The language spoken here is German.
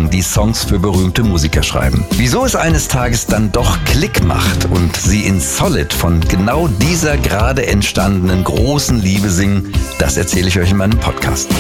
Kollegen, die Songs für berühmte Musiker schreiben. Wieso es eines Tages dann doch Klick macht und sie in Solid von genau dieser gerade entstandenen großen Liebe singen, das erzähle ich euch in meinem Podcast.